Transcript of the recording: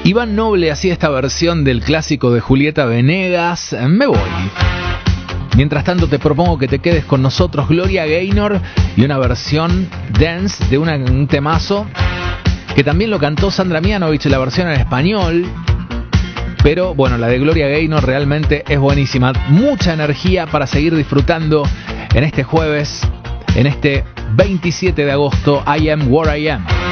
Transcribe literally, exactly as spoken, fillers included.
Iván Noble hacía esta versión del clásico de Julieta Venegas, Me Voy. Mientras tanto te propongo que te quedes con nosotros, Gloria Gaynor, y una versión dance de una, un temazo que también lo cantó Sandra Mianovich, la versión en español. Pero bueno, la de Gloria Gaynor realmente es buenísima. Mucha energía para seguir disfrutando en este jueves, en este veintisiete de agosto. I Am What I Am.